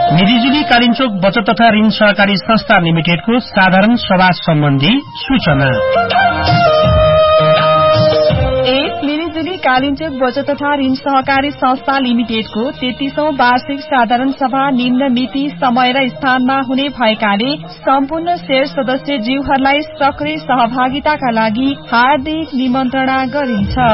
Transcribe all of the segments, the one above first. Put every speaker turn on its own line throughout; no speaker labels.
मिरिजुली कालिन्चोक बचत तथा ऋण सहकारी संस्था लिमिटेडको साधारण सभा सम्बन्धी सूचना।
मिरिजुली कालिन्चोक बचत तथा ऋण सहकारी संस्था लिमिटेडको 33औं वार्षिक साधारण सभा निम्न मिति, समय र स्थानमा हुने भएकाले सम्पूर्ण शेयर सदस्य जीवहरूलाई सक्रिय सहभागिताका लागि हार्दिक निमन्त्रणा गरिन्छ।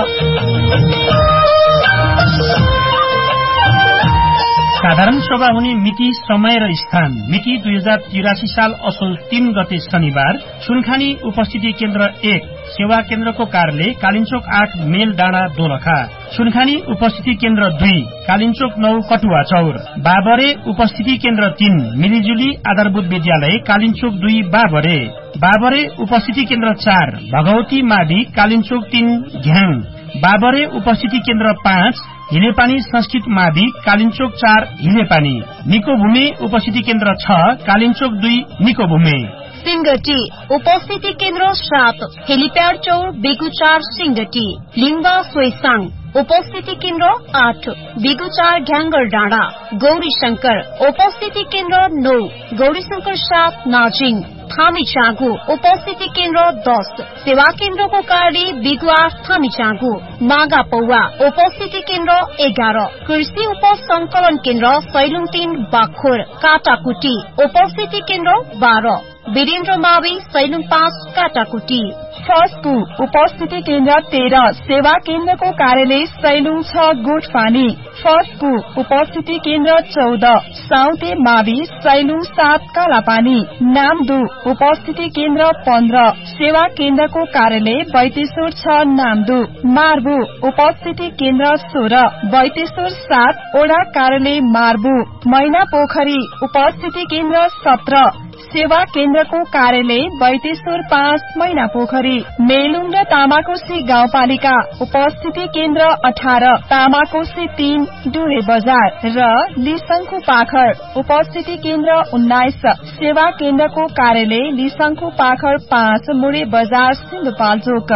साधारण सभा हुने मिति, समय र स्थान। मिति 2083 साल असोज 3 गते शनिबार सुनखानी उपस्थिति केन्द्र 1 सेवा केन्द्रको कार्यालय कालिन्चोक 8 मेल डाँडा दोलखा। सुनखानी उपस्थिति केन्द्र 2 कालिन्चोक 9 कटुवा चौर। बाबरे उपस्थिति केन्द्र 3 मिरिजुली आधारभूत विद्यालय कालिन्चोक 2 बाबरे। बाबरे उपस्थिति केन्द्र 4 भगवती माडी कालिन्चोक 3 घ्याङ। बाबरे उपस्थिति केन्द्र 5 हिलेपानी संस्कृत माडी कालिन्चोक 4 हिलेपानी। निकोभूमे उपस्थिति केन्द्र 6 कालिन्चोक 2 निकोभूमे।
सिंगटी उपस्थिति केन्द्र 7 हेलिप्याड चौर बेगुचार सिंगटी। लिम्बा सोइसाङ उपस्थिति केन्द्र 8 बेगुचार घ्याङ्गर डाँडा। गौरी शंकर उपस्थिति केन्द्र 9 गौरी शंकर 7 नाजिङ। थामीचाँगु उपस्थिति केन्द्र 10 सेवा केन्द्रको कार्यालय बिगुवार थामीचाँगु। मागा पौवा उपस्थिति केन्द्र 11 कृषि उप संकलन केन्द्र सैलुङ 3 बाखोर। काटाकुटी उपस्थिति केन्द्र 12 वीरेन्द्र मावी सैलुङ 5 काटाकुटी।
फस्कु उपस्थिति केन्द्र 13 सेवा केन्द्रको कार्यालय सैलुङ 6 गोठपानी। फस्कु उपस्थिति केन्द्र 14 साउते मावी सैलुङ 7 कालापानी। नामदु उपस्थिति केन्द्र 15 सेवा केन्द्रको कार्यालय बैतेश्वर 6 नामदु। मार्बु उपस्थिति केन्द्र 16 बैतेश्वर 7 ओडा कार्यालय मार्बु। मैना पोखरी उपस्थिति केन्द्र 17 सेवा केन्द्रको कार्यालय बैतेश्वर 5 मैना पोखरी। मेलुङ र तामाकोशी गाउँपालिका उपस्थिति केन्द्र 18 तामाकोशी 3 डुहे बजार र लिसङ्खु पाखर उपस्थिति केन्द्र 19 सेवा केन्द्रको कार्यालय लिसङ्खु पाखर 5 मुडे बजार सिन्धुपाल्चोक।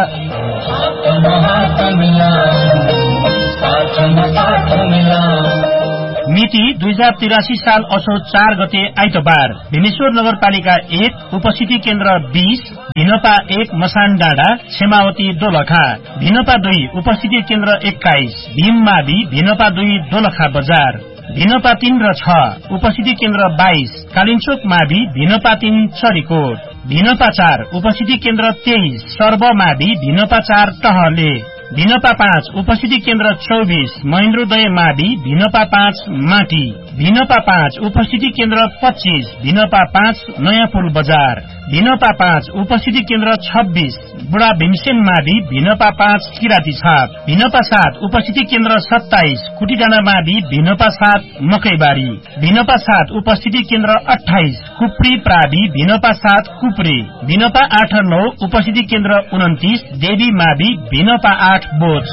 मिति 2083 साल असोज 4 गते आइतबार भीमेश्वर नगरपालिका 1 उपस्थिति केन्द्र 20 भिनपा 1 मसान डाँडा क्षेमावती दोलखा। भिनपा 2 उपस्थिति केन्द्र 21 भीममाडी भिनपा 2 दोलखा बजार। भिनपा 3 र 6 उपस्थिति केन्द्र 22 कालिन्चोक माडी भिनपा 3 चरीकोट। भिनपा 4 उपस्थिति केन्द्र 23 सर्वमाडी भिनपा 4 टहले। भिनपा 5 उपस्थिति केन्द्र 24 महेन्द्रोदय माडी भिनपा 5 माटी। भिनपा 5 उपस्थिति केन्द्र 25 भिनपा 5 नयाँ पुल बजार। भिनपा 5 उपस्थिति केन्द्र 26 बुढा भीमसेन माडी भिनपा 5 किराती छाप। भिनपा 7 उपस्थिति केन्द्र 27 कुटीडाँडा माडी भिनपा 7 मकैबारी। भिनपा 7 उपस्थिति केन्द्र 28 कुप्री प्राडी भिनपा 7 कुप्रे। भिनपा 8 र 9 उपस्थिति केन्द्र 29 देवी माडी भिनपा 8 बोझ।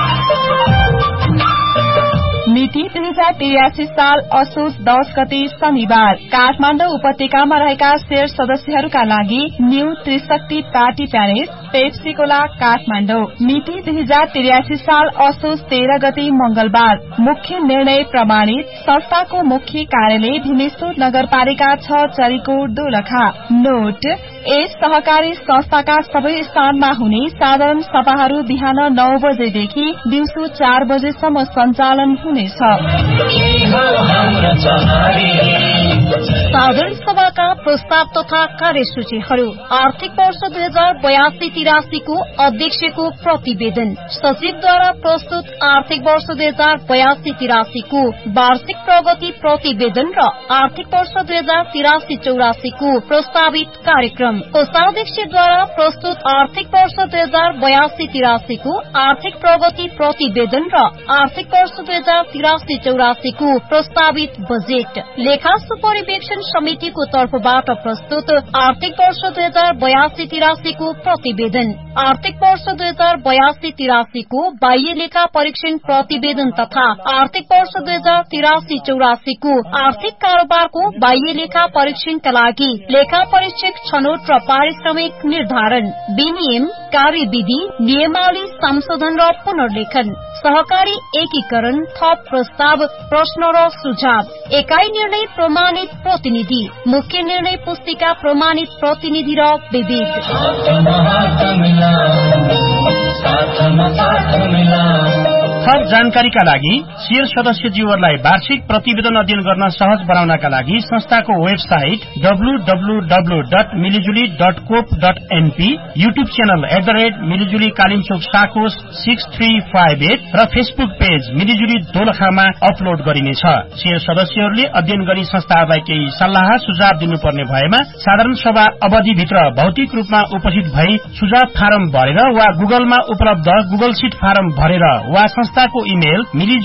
मिति 2083 साल असोज 10 गते शनिबार काठमाडौँ उपत्यकामा रहेका शेयर सदस्यहरूका लागि न्यू त्रिशक्ति पार्टी प्यालेस पेप्सीकोला काठमाडौँ। मिति 2083 साल असोज 13 गते मंगलबार मुख्य निर्णय प्रमाणित संस्थाको मुख्य कार्यालय भीमेश्वर नगरपालिका 6 चरीकोट दोलखा। नोट यस सहकारी संस्थाका सबै स्थानमा हुने साधारण सभाहरू बिहान 9 बजेदेखि दिउँसो 4 बजेसम्म सञ्चालन हुनेछ।
साधारण सभाका प्रस्ताव तथा कार्यसूचीहरू। आर्थिक वर्ष 2082-83 को अध्यक्षको प्रतिवेदन। सचिवद्वारा प्रस्तुत आर्थिक वर्ष 2082-83 को वार्षिक प्रगति प्रतिवेदन र आर्थिक वर्ष 2083-84 को प्रस्तावित कार्यक्रम। कोषाध्यक्षद्वारा प्रस्तुत आर्थिक वर्ष 2082-83 को आर्थिक प्रगति प्रतिवेदन र आर्थिक वर्ष 2083-84 को प्रस्तावित बजेट। लेखा सुपरिवेक्षण समितिको तर्फबाट प्रस्तुत आर्थिक वर्ष 2082-83 को प्रतिवेदन। आर्थिक वर्ष 2082-83 को बाह्य लेखा परीक्षण प्रतिवेदन तथा आर्थिक वर्ष 2083-84 को आर्थिक कारोबारको बाह्य लेखा परीक्षणका लागि लेखा परीक्षक छनौट र पारिश्रमिक निर्धारण। विनियम कार्यविधि, नियमावली संशोधन र पुनर्लेखन, सहकारी एकीकरण, थप प्रस्ताव, प्रश्न र सुझाव, एकाइ निर्णय प्रमाणित प्रतिनिधि, मुख्य निर्णय पुस्तिका प्रमाणित प्रतिनिधि र विविध।
थप जानकारीका लागि शेयर सदस्यज्यूहरूलाई वार्षिक प्रतिवेदन अध्ययन गर्न सहज बनाउनका लागि संस्थाको वेबसाइट www.मिलिजुली.coop.np, युट्युब च्यानल @मिलिजुली कालिम्पोङ साकोस 6358 र फेसबुक पेज मिलिजुली दोलखामा अपलोड गरिनेछ। शेयर सदस्यहरूले अध्ययन गरी संस्थाहरूलाई केही सल्लाह सुझाव दिनुपर्ने भएमा साधारण सभा अवधिभित्र भौतिक रूपमा उपस्थित भई सुझाव फारम भरेर वा गुगलमा उपलब्ध गुगल सीट फारम भरेर वा संस्थाको इमेल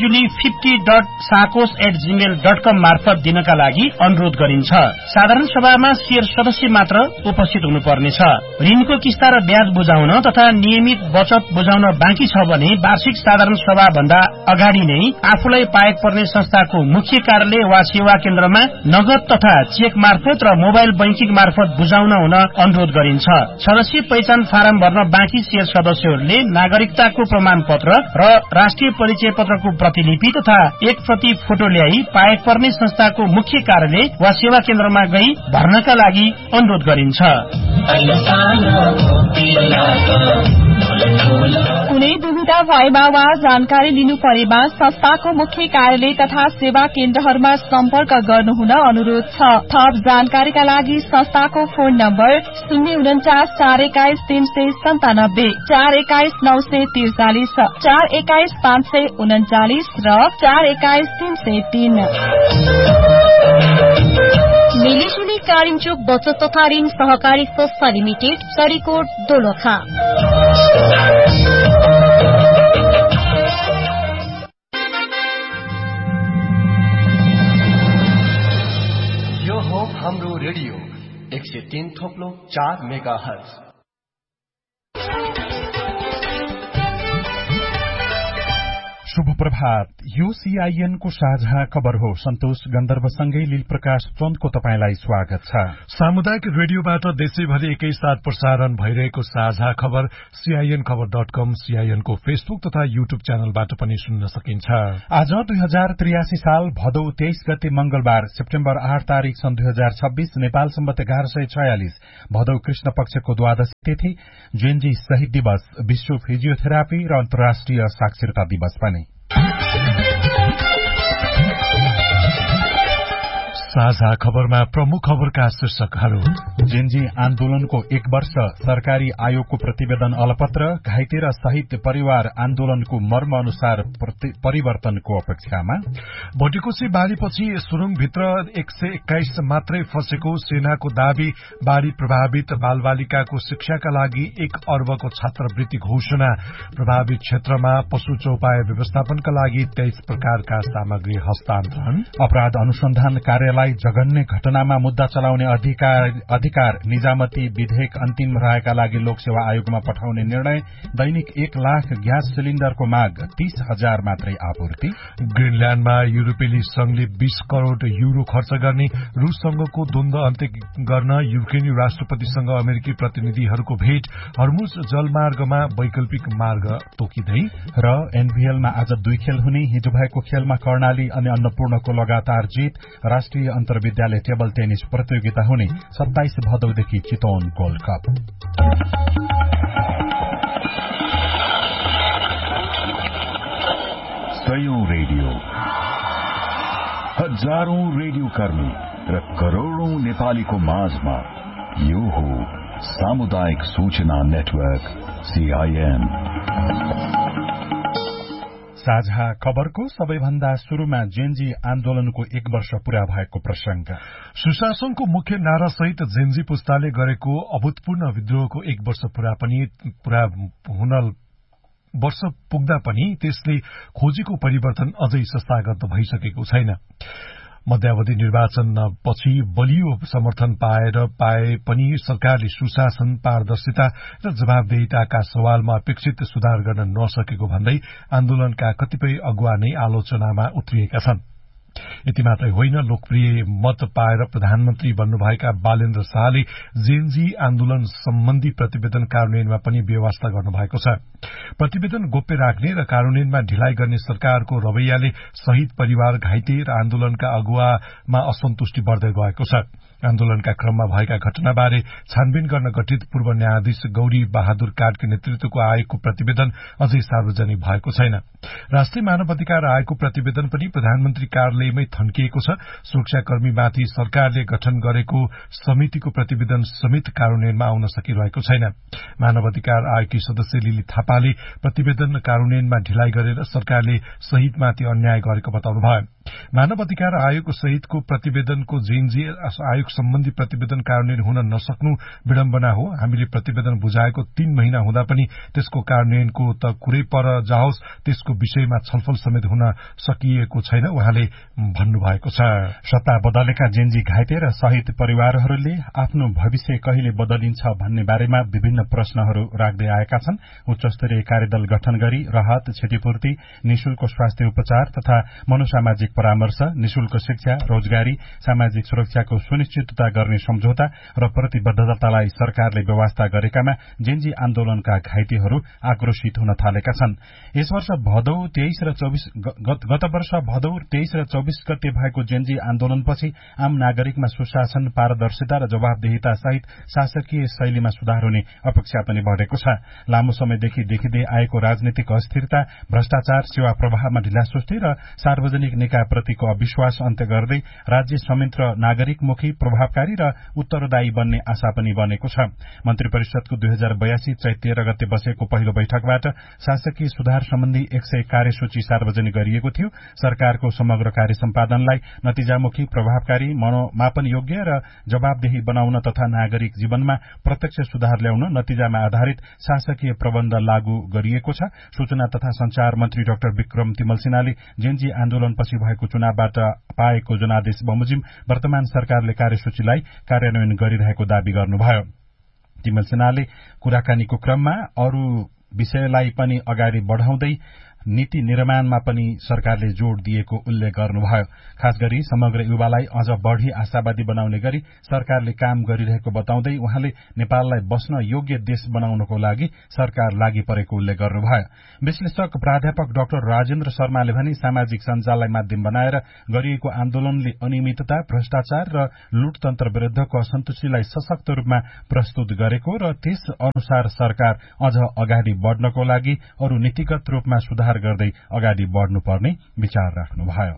milijuli50.sakos@gmail.com मार्फत दिनका लागि अनुरोध गरिन्छ। साधारण सभामा शेयर सदस्य मात्र उपस्थित हुनुपर्नेछ। ऋणको किस्ता र ब्याज बुझाउन तथा नियमित बचत बुझाउन बाँकी छ भने वार्षिक साधारण सभा भन्दा अगाडि नै आफूलाई पाएक पर्ने संस्थाको मुख्य कार्यालय वा सेवा केन्द्रमा नगद तथा चेक मार्फत र मोबाइल बैंकिङ मार्फत बुझाउन हुन अनुरोध गरिन्छ। सदस्य पहिचान फारम भर्न बाँकी शेयर सदस्यहरूले नागरिकताको प्रमाण पत्र र राष्ट्रिय परिचय पत्रको प्रतिलिपि तथा एक प्रति फोटो ल्याई पाएक पर्ने संस्थाको मुख्य कार्यालय वा सेवा केन्द्रमा गई भर्नका लागि अनुरोध गरिन्छ।
कुनै दुविधा भएमा वा जानकारी लिनु परेमा संस्थाको मुख्य कार्यालय तथा सेवा केन्द्रहरूमा सम्पर्क गर्नुहुन अनुरोध छ। थप जानकारीका लागि संस्थाको फोन नम्बर 049 421 397, 421 943, 421 539 र 421 303।
मिलिजुली कालिम्पोङ बचत तथा ऋण सहकारी संस्था लिमिटेड, सरीकोट, दोलखा।
यो हो हाम्रो रेडियो 103.4 मेगाहर्ज।
शुभ प्रभात। यो सीआईएन को साझा खबर हो। सन्तोष गन्धर्वसँगै लील प्रकाश चन्दको तपाईंलाई स्वागत छ।
सामुदायिक रेडियोबाट देशैभरि एकैसाथ प्रसारण भइरहेको साझा खबर सीआईएन खबर.com, सीआईएन को फेसबुक तथा युट्युब च्यानलबाट पनि सुन्न सकिन्छ।
आज 2083 साल भदौ 23 गते मंगलबार, सेप्टेम्बर 8 तारिक सन् 2026, नेपाल सम्बत 1146 भदौ कृष्ण पक्षको द्वादशी तिथि, जेएनजी शहीद दिवस, विश्व फिजियोथेरापी र अन्तर्राष्ट्रिय साक्षरता दिवस पनि।
साझा खबरमा प्रमुख खबरका शीर्षकहरू।
जेएनजी आन्दोलनको 1 वर्ष, सरकारी आयोगको प्रतिवेदन अलपत्र, घाइते र शहीद परिवार आन्दोलनको मर्म अनुसार परिवर्तनको अपेक्षामा।
भोटिकोशी बाढ़ीपछि सुरुङभित्र 121 मात्रै फँसेको सेनाको दावी। बाढ़ी प्रभावित बालबालिकाको शिक्षाका लागि 1 अर्बको छात्रवृत्ति घोषणा। प्रभावित क्षेत्रमा पशु चौपाय व्यवस्थापनका लागि 23 प्रकारका सामग्री हस्तान्तरण।
अपराध अनुसन्धान कार्यालय जघन्य घटनामा मुद्दा चलाउने अधिकार निजामती विधेयक अन्तिम रहेका लागि लोकसेवा आयोगमा पठाउने निर्णय। दैनिक 1 लाख ग्यास सिलिण्डरको माग, 30,000 मात्रै आपूर्ति।
ग्रिनल्याण्डमा युरोपेली संघले 20 करोड़ युरो खर्च गर्ने। रूससँगको द्वन्द अन्त्य गर्न युक्रेनी राष्ट्रपतिसँग अमेरिकी प्रतिनिधिहरूको भेट। हर्मुज जलमार्गमा वैकल्पिक मार्ग तोकिँदै।
र एनबीएलमा आज 2 खेल हुने। हिजो भएको खेलमा कर्णाली अनि अन्नपूर्णको लगातार जित। राष्ट्रिय अन्तर्विद्यालय टेबल टेनिस प्रतियोगिता हुने 27 भदौदेखि चितवन गोल्ड कप।
सयौं रेडियो, हजारौं रेडियो कर्मी र करोड़ौं नेपालीको माझमा यो हो सामुदायिक सूचना नेटवर्क सीआईएन।
साझा खबरको सबैभन्दा शुरूमा जेएनजी आन्दोलनको 1 वर्ष पूरा भएको प्रसंग।
सुशासनको मुख्य नारा सहित जेएनजी पुस्ताले गरेको अभूतपूर्ण विद्रोहको 1 वर्ष वर्ष पुग्दा पनि त्यसले खोजेको परिवर्तन अझै संस्थागत भइसकेको छैन। मध्यावधि निर्वाचनपछि बलियो समर्थन पाए पनि सरकारले सुशासन, पारदर्शिता र जवाबदेहिताका सवालमा अपेक्षित सुधार गर्न नसकेको भन्दै आन्दोलनका कतिपय अगुवा नै आलोचनामा उत्रिएका छन्। यति मात्रै होइन, लोकप्रिय मत पाएर प्रधानमन्त्री बन्नुभएका बालेन्द्र शाहले जेएनजी आन्दोलन सम्बन्धी प्रतिवेदन कार्यान्वयनमा पनि व्यवस्था गर्नुभएको छ। प्रतिवेदन गोप्य राख्ने र कार्यान्वयनमा ढिलाइ गर्ने सरकारको रवैयाले शहीद परिवार, घाइते र आन्दोलनका अगुवामा असन्तुष्टि बढ्दै गएको छ। आन्दोलनका क्रममा भएका घटनाबारे छानबिन गर्न गठित पूर्व न्यायाधीश गौरी बहादुर काटको नेतृत्वको आयोगको प्रतिवेदन अझै सार्वजनिक भएको छैन। राष्ट्रिय मानव अधिकार आयोगको प्रतिवेदन पनि प्रधानमन्त्री कार्यालयमै थन्किएको छ। सुरक्षाकर्मीमाथि सरकारले गठन गरेको समितिको प्रतिवेदन समेत कार्यान्वयनमा आउन सकिरहेको छैन। मानव अधिकार आयोगकी सदस्य लिली थापाले प्रतिवेदन कार्यान्वयनमा ढिलाइ गरेर सरकारले शहीदमाथि अन्याय गरेको बताउनुभयो। मानव अधिकार आयोग सहितको प्रतिवेदनको जेएनजी आयोग सम्बन्धी प्रतिवेदन कार्यान्वयन हुन नसक्नु विडम्बना हो। हामीले प्रतिवेदन बुझाएको 3 महिना हुँदा पनि त्यसको कार्यान्वयनको त कुरै पर जाओस्, त्यसको विषयमा छलफल समेत हुन सकिएको छैन, उहाँले भन्नुभएको छ।
सत्ता बदलेका जेएनजी घाइते र शहीद परिवारहरूले आफ्नो भविष्य कहिले बदलिन्छ भन्ने बारेमा विभिन्न प्रश्नहरू राख्दै आएका छन्। उच्चस्तरीय कार्यदल गठन गरी राहत, क्षतिपूर्ति, निशुल्क स्वास्थ्य उपचार तथा मनोसामाजिक परामर्श, निशुल्क शिक्षा, रोजगारी, सामाजिक सुरक्षाको सुनिश्चितता गर्ने सम्झौता र प्रतिबद्धतालाई सरकारले व्यवस्था गरेकामा जेएनजी आन्दोलनका घाइतेहरू आक्रोशित हुन थालेका छन्। यस वर्ष भदौ 23 र 24 गत वर्ष भदौ 23 र 24 गते भएको जेएनजी आन्दोलनपछि आम नागरिकमा सुशासन, पारदर्शिता र जवाबदेहिता सहित शासकीय शैलीमा सुधार हुने अपेक्षा पनि बढेको छ। लामो समयदेखि देखिँदै आएको राजनीतिक अस्थिरता, भ्रष्टाचार, सेवा प्रवाहमा ढिलासुस्ती र सार्वजनिक निकायप्रतिको अविश्वास अन्त्य गर्दै राज्य संयन्त्र नागरिकमुखी, प्रभावकारी र उत्तरदायी बन्ने आशा पनि बनेको छ। मन्त्री परिषदको 2082 चैत 13 गते बसेको पहिलो बैठकबाट शासकीय सुधार सम्बन्धी 100 कार्यसूची सार्वजनिक गरिएको थियो। सरकारको समग्र कार्य सम्पादनलाई नतिजामुखी, प्रभावकारी, मनोमापन योग्य र जवाबदेही बनाउन तथा नागरिक जीवनमा प्रत्यक्ष सुधार ल्याउन नतिजामा आधारित शासकीय प्रबन्ध लागू गरिएको छ। सूचना तथा संचार मन्त्री डाक्टर विक्रम तिमल सिन्हाले जेएनजी आन्दोलनपछि भएको चुनावबाट पाएको जनादेश बमोजिम वर्तमान सरकारले कार्यसूचीलाई कार्यान्वयन गरिरहेको दावी गर्नुभयो। तिमल सिन्हाले कुराकानीको क्रममा अरू विषयलाई पनि अगाडि बढ़ाउँदै नीति निर्माणमा पनि सरकारले जोड़ दिएको उल्लेख गर्नुभयो। खास गरी समग्र युवालाई अझ बढ़ी आशावादी बनाउने गरी सरकारले काम गरिरहेको बताउँदै उहाँले नेपाललाई बस्न योग्य देश बनाउनको लागि सरकार लागि परेको उल्लेख गर्नुभयो। विश्लेषक प्राध्यापक डाक्टर राजेन्द्र शर्माले भने सामाजिक सञ्जाललाई माध्यम बनाएर गरिएको आन्दोलनले अनियमितता, भ्रष्टाचार र लुटतन्त्र विरूद्धको असन्तुष्टिलाई सशक्त रूपमा प्रस्तुत गरेको र त्यस अनुसार सरकार अझ अगाडि बढ़नको लागि अरू नीतिगत रूपमा सुधार गर्दै अगाडि बढ़नुपर्ने विचार राख्नुभयो।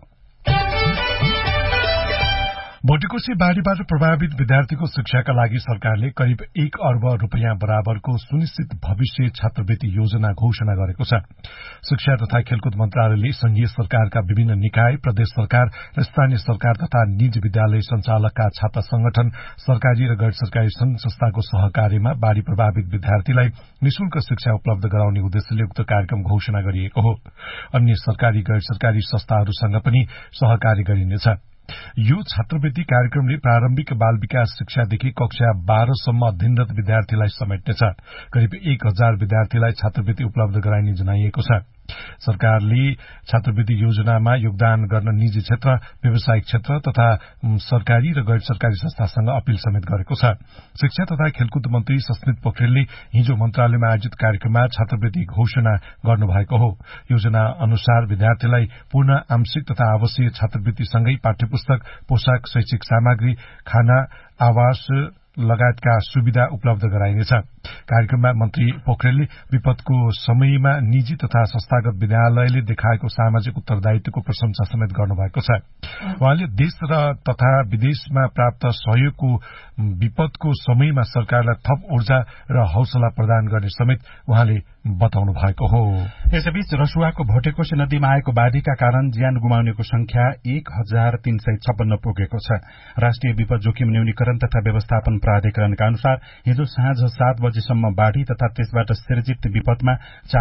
भोटेकोशी बाढ़ीबाट प्रभावित विद्यार्थीको शिक्षाका लागि सरकारले करिब 1 अर्ब रुपियाँ बराबरको सुनिश्चित भविष्य छात्रवृत्ति योजना घोषणा गरेको छ। शिक्षा तथा खेलकुद मन्त्रालयले संघीय सरकारका विभिन्न निकाय, प्रदेश सरकार र स्थानीय सरकार तथा निजी विद्यालय संचालकका छात्र संगठन, सरकारी र गैर सरकारी संघ संस्थाको सहकार्यमा बाढ़ी प्रभावित विद्यार्थीलाई निशुल्क शिक्षा उपलब्ध गराउने उद्देश्यले उक्त कार्यक्रम घोषणा गरिएको हो। अन्य सरकारी गैर सरकारी संस्थाहरूसँग पनि सहकार्य गरिनेछ। यो छात्रवृत्ति कार्यक्रमले प्रारम्भिक बाल विकास शिक्षादेखि कक्षा 12 सम्म अध्ययनरत विद्यार्थीलाई समेट्नेछ। करिब 1000 विद्यार्थीलाई छात्रवृत्ति उपलब्ध गराइने जनाइएको छ। सरकारले छात्रवृत्ति योजनामा योगदान गर्न निजी क्षेत्र, व्यावसायिक क्षेत्र तथा सरकारी र गैर सरकारी संस्थासँग अपील समेत गरेको छ। शिक्षा तथा खेलकुद मन्त्री सस्मित पोखरेलले हिजो मन्त्रालयमा आयोजित कार्यक्रममा छात्रवृत्ति घोषणा गर्नुभएको हो। योजना अनुसार विद्यार्थीलाई पूर्ण, आंशिक तथा आवासीय छात्रवृत्तिसँगै पाठ्यपुस्तक, पोशाक, शैक्षिक सामग्री, खाना, आवास लगायतका सुविधा उपलब्ध गराइनेछ। कार्यक्रममा मन्त्री पोखरेलले विपदको समयमा निजी तथा संस्थागत विद्यालयले देखाएको सामाजिक उत्तरदायित्वको प्रशंसा समेत गर्नुभएको छ। उहाँले देश र तथा विदेशमा प्राप्त सहयोगको विपदको समयमा सरकारलाई थप ऊर्जा र हौसला प्रदान गर्ने समेत उहाँले बताउनु भएको हो।
यसैबीच रसुवाको भोटेकोशी नदीमा आएको बाढ़ीका कारण ज्यान गुमाउनेको संख्या 1356 पुगेको छ। राष्ट्रिय विपद जोखिम न्यूनीकरण तथा व्यवस्थापन प्राधिकरणका अनुसार हिजो साँझ 7 बजेसम्म बाढ़ी तथा त्यसबाट सिर्जित विपदमा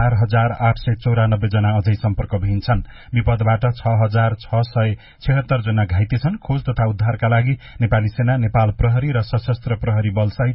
4,894 जना अझै सम्पर्कविहीन छन्। विपदबाट 6,676 जना घाइते छन्। खोज तथा उद्धारका लागि नेपाली सेना, नेपाल प्रहरी र सशस्त्र प्रहरी बल सहित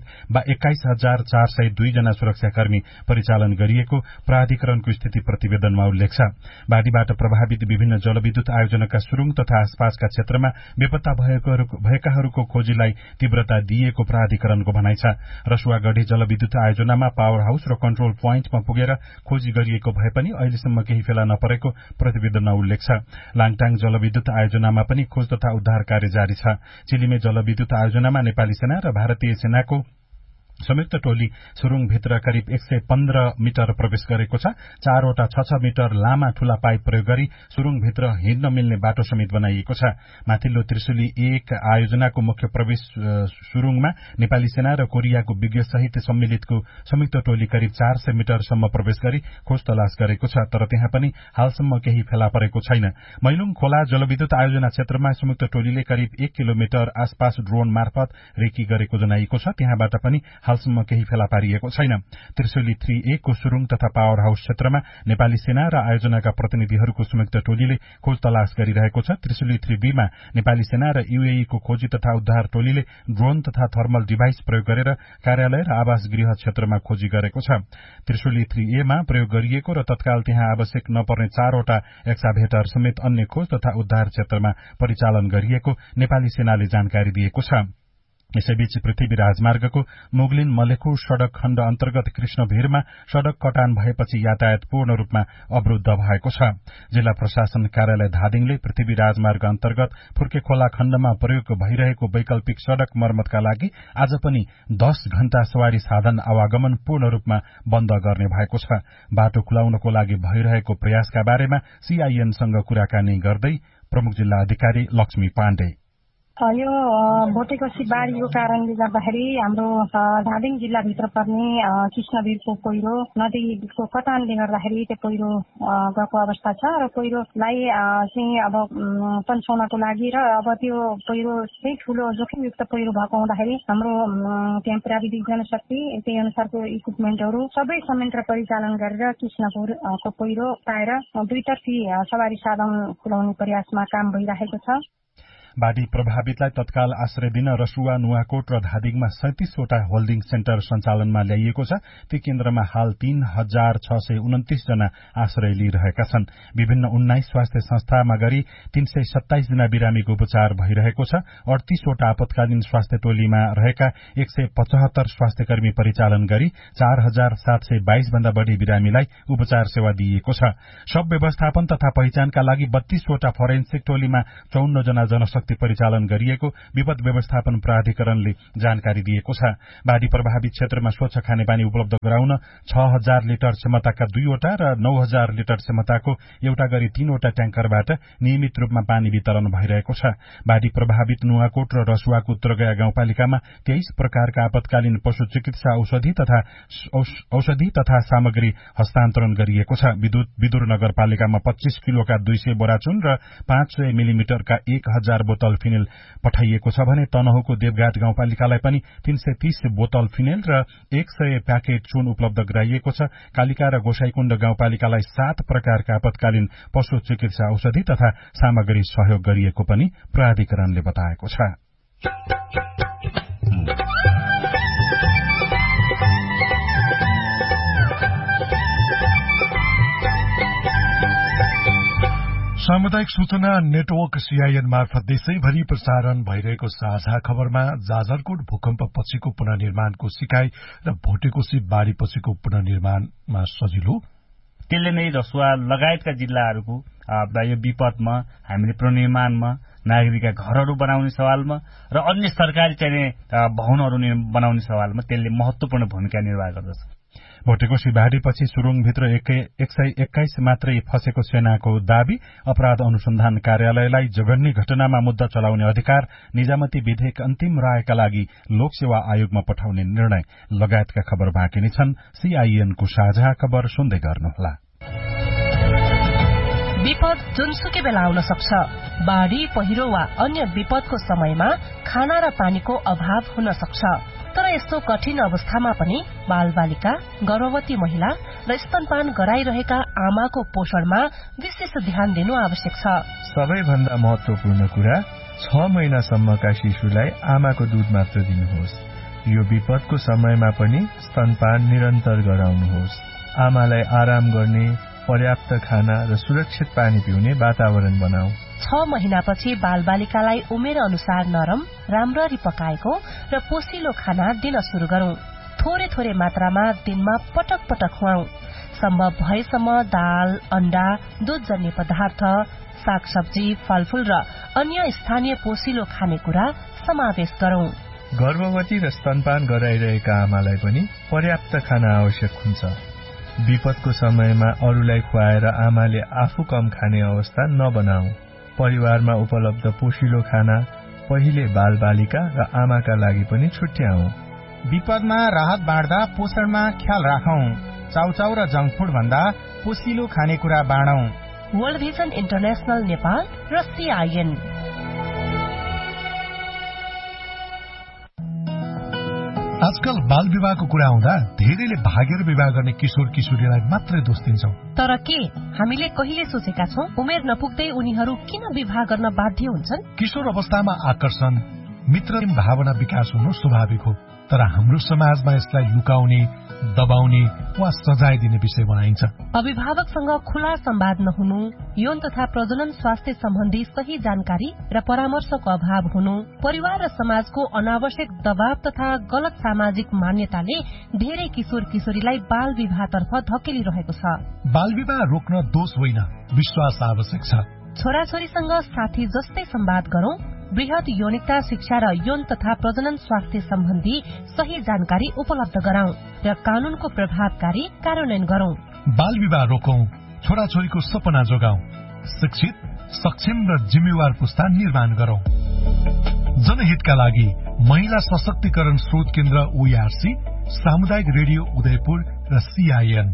21,402 जना सुरक्षाकर्मी परिचालन गरिएको प्राधिकरणको स्थिति प्रतिवेदनमा उल्लेख छ। बाढ़ीबाट प्रभावित विभिन्न जलविद्युत आयोजनाका सुरुङ तथा आसपासका क्षेत्रमा बेपत्ता भएकाहरूको खोजीलाई तीव्रता दिइएको प्राधिकरणको भनाइ छ। रसुवागढ़ी जलविद्युत आयोजनामा पावर हाउस र कन्ट्रोल पोइन्टमा पुगेर खोजी गरिएको भए पनि अहिलेसम्म केही फेला नपरेको प्रतिवेदनमा उल्लेख छ। लाङटाङ जलविद्युत आयोजनामा पनि खोज तथा उद्धार कार्य जारी छ। चिलिमे जलविद्युत आयोजनामा नेपाली सेना र भारतीय सेनाको संयुक्त टोली सुरुङभित्र करिब 115 मिटर प्रवेश गरेको छ। 4वटा 6 मिटर लामा ठूला पाइप प्रयोग गरी सुरुङभित्र हिँड्न मिल्ने बाटो समेत बनाइएको छ। माथिल्लो त्रिशुली 1 आयोजनाको मुख्य प्रवेश सुरुङमा नेपाली सेना र कोरियाको विज्ञ सहित सम्मिलितको संयुक्त टोली करिब 400 मिटरसम्म प्रवेश गरी खोज तलास गरेको छ, तर त्यहाँ पनि हालसम्म केही फेला परेको छैन। मैलुङ खोला जलविद्युत आयोजना क्षेत्रमा संयुक्त टोलीले करिब 1 किलोमिटर आसपास ड्रोन मार्फत रेकी गरेको जनाइएको छ। त्यहाँबाट पनि हालसम्म केही फेला पारिएको छैन। त्रिशुली 3A को सुरुङ तथा पावर हाउस क्षेत्रमा नेपाली सेना र आयोजनाका प्रतिनिधिहरूको संयुक्त टोलीले खोज तलास गरिरहेको छ। त्रिशुली 3B मा नेपाली सेना र UAE को खोजी तथा उद्धार टोलीले ड्रोन तथा थर्मल डिभाइस प्रयोग गरेर कार्यालय र आवास गृह क्षेत्रमा खोजी गरेको छ। त्रिशुली 3A मा प्रयोग गरिएको र तत्काल त्यहाँ आवश्यक नपर्ने 4वटा एक्साभेटर समेत अन्य खोज तथा उद्धार क्षेत्रमा परिचालन गरिएको नेपाली सेनाले जानकारी दिएको छ। यसैबीच पृथ्वी राजमार्गको मुगलिन मलेखु सड़क खण्ड अन्तर्गत कृष्णभिरमा सड़क कटान भएपछि यातायात पूर्ण रूपमा अवरूद्ध भएको छ। जिल्ला प्रशासन कार्यालय धादिङले पृथ्वी राजमार्ग अन्तर्गत फुर्के खोला खण्डमा प्रयोग भइरहेको वैकल्पिक सड़क मर्मतका लागि आज पनि 10 घण्टा सवारी साधन आवागमन पूर्ण रूपमा बन्द गर्ने भएको छ। बाटो खुलाउनको लागि भइरहेको प्रयासका बारेमा CIN-सँग कुराकानी गर्दै प्रमुख जिल्ला अधिकारी लक्ष्मी पाण्डे
यो भोटेकोशी बाढीको कारणले गर्दाखेरि हाम्रो धादिङ जिल्लाभित्र पर्ने कृष्णवीरको पहिरो नदीको कटानले गर्दाखेरि त्यो पहिरो गएको अवस्था छ र पहिरोलाई चाहिँ अब तन्साउनको लागि र अब त्यो पहिरो चाहिँ ठूलो जोखिमयुक्त पहिरो भएको हुँदाखेरि हाम्रो त्यहाँ प्राविधिक जनशक्ति त्यही अनुसारको इक्विपमेन्टहरू सबै संयन्त्र परिचालन गरेर कृष्णपुरको पहिरो पाएर दुईतर्फी सवारी साधन खुलाउने प्रयासमा काम भइरहेको छ।
बाढ़ी प्रभावितलाई तत्काल आश्रय दिन रसुवा, नुवाकोट र धादिङमा 37वटा होल्डिङ सेन्टर सञ्चालनमा ल्याइएको छ। ती केन्द्रमा हाल 3,629 जना आश्रय लिइरहेका छन्। विभिन्न 19 स्वास्थ्य संस्थामा गरी 327 जना बिरामीको उपचार भइरहेको छ। 38वटा आपतकालीन स्वास्थ्य टोलीमा रहेका 175 स्वास्थ्यकर्मी परिचालन गरी 4,722 भन्दा बढ़ी बिरामीलाई उपचार सेवा दिइएको छ। शव व्यवस्थापन तथा पहिचानका लागि 32वटा फोरेन्सिक टोलीमा 54 जना जनशक्ति परिचालन गरिएको विपद व्यवस्थापन प्राधिकरणले जानकारी दिएको छ। बाढ़ी प्रभावित क्षेत्रमा स्वच्छ खानेपानी उपलब्ध गराउन 6,000 लिटर क्षमताका 2वटा र 9,000 लिटर क्षमताको एउटा गरी 3वटा ट्याङ्करबाट नियमित रूपमा पानी वितरण भइरहेको छ। बाढ़ी प्रभावित नुवाकोट र रसुवाको उत्तरगया गाउँपालिकामा 23 प्रकारका आपतकालीन पशु चिकित्सा औषधि तथा सामग्री हस्तान्तरण गरिएको छ। विदुर नगरपालिकामा 25 किलोका 200 बोराचुन र 500 मिलिमिटरका 1,000 बोतल फिनेल पठाइएको छ भने तनहुको देवघाट गाउँपालिकालाई पनि 330 बोतल फिनेल र 100 प्याकेट चुन उपलब्ध गराइएको छ। कालिका र गोसाईकुण्ड गाउँपालिकालाई 7 प्रकारका आपतकालीन पशु चिकित्सा औषधि तथा सामग्री सहयोग गरिएको पनि प्राधिकरणले बताएको छ।
सामुदायिक सूचना नेटवर्क CIN मार्फत देशैभरि प्रसारण भइरहेको साझा खबरमा जाजरकोट भूकम्प पछिको पुनर्निर्माणको सिकाइ र भोटेकोशी बाढ़ी पछिको पुनर्निर्माणमा सजिलो,
त्यसले नै रसुवा लगायतका जिल्लाहरूको यो विपदमा हामीले पुनर्निर्माणमा नागरिकका घरहरू बनाउने सवालमा र अन्य सरकारी चाहिने भवनहरू बनाउने सवालमा त्यसले महत्वपूर्ण भूमिका निर्वाह गर्दछ।
भोटेकोशी बाढ़ीपछि सुरुङभित्र 121 मात्रै फँसेको सेनाको दाबी, अपराध अनुसन्धान कार्यालयलाई जघन्य घटनामा मुद्दा चलाउने अधिकार, निजामती विधेयक अन्तिम रायका लागि लोकसेवा आयोगमा पठाउने निर्णय लगायतका खबर बाँकी नै छन्। CIN को साझा खबर सुन्दै गर्नुहोला।
विपद जुनसुकै बेला आउन सक्छ। बाढ़ी, पहिरो वा अन्य विपदको समयमा खाना र पानीको अभाव हुन सक्छ। तर यस्तो कठिन अवस्थामा पनि बालबालिका, गर्भवती महिला र स्तनपान गराइरहेका आमाको पोषणमा विशेष ध्यान दिनु आवश्यक छ।
सबैभन्दा महत्वपूर्ण कुरा 6 महिनासम्मका शिशुलाई आमाको दूध मात्र दिनुहोस्। यो विपदको समयमा पनि स्तनपान निरन्तर गराउनुहोस्। आमालाई आराम गर्ने, पर्याप्त खाना र सुरक्षित पानी पिउने वातावरण बनाऊ।
6 महिनापछि बालबालिकालाई उमेर अनुसार नरम, राम्ररी पकाएको र पोसिलो खाना दिन शुरू गरौं। थोरै थोरै मात्रामा दिनमा पटक पटक खुवाऊ। सम्भव भएसम्म दाल, अण्डा, दूधजन्य पदार्थ, सागसब्जी, फलफूल र अन्य स्थानीय पोसिलो खानेकुरा समावेश गरौं।
गर्भवती र स्तनपान गराइरहेका आमालाई पनि पर्याप्त खाना आवश्यक हुन्छ। विपदको समयमा अरूलाई खुवाएर आमाले आफू कम खाने अवस्था नबनाऊ। परिवारमा उपलब्ध पोषिलो खाना पहिले बालबालिका र आमाका लागि पनि छुट्याऊ।
विपदमा राहत बाँड्दा पोषणमा ख्याल राखौं। चाउचाउ र जंक फूड भन्दा पोषिलो खानेकुरा बाँडौं।
वर्ल्ड भिजन इन्टरनेशनल नेपाल र CIN।
आजकल बाल विवाहको कुरा आउँदा धेरैले भागेर विवाह गर्ने किशोर किशोरीलाई मात्रै दोष दिन्छौं।
तर के हामीले कहिले सोचेका छौं उमेर नपुग्दै उनीहरू किन विवाह गर्न बाध्य हुन्छन्?
किशोर अवस्थामा आकर्षण, मित्र भावना विकास हुनु स्वाभाविक हो। तर हाम्रो समाजमा यसलाई लुकाउने, दबाउने वा सजाय दिने विषय बनाइन्छ।
अभिभावकसँग खुला संवाद नहुनु, यौन तथा प्रजनन स्वास्थ्य सम्बन्धी सही जानकारी र परामर्शको अभाव हुनु, परिवार र समाजको अनावश्यक दबाव तथा गलत सामाजिक मान्यताले धेरै किशोर किशोरीलाई बाल विवाहतर्फ धकेलिरहेको छ।
बाल विवाह रोक्न दोष होइन, विश्वास आवश्यक छ।
छोराछोरीसँग साथी जस्तै संवाद गरौं। बृहत यौनिकता शिक्षा र यौन तथा प्रजनन स्वास्थ्य सम्बन्धी सही जानकारी उपलब्ध गराउँ र कानूनको प्रभावकारी कार्यान्वयन गरौं।
बाल विवाह रोकौं, छोराछोरीको सपना जोगाउँ, शिक्षित, सक्षम र जिम्मेवार पुस्ता निर्माण गरौं। जनहितका लागि महिला सशक्तिकरण स्रोत केन्द्र OERC, सामुदायिक रेडियो उदयपुर र CIN।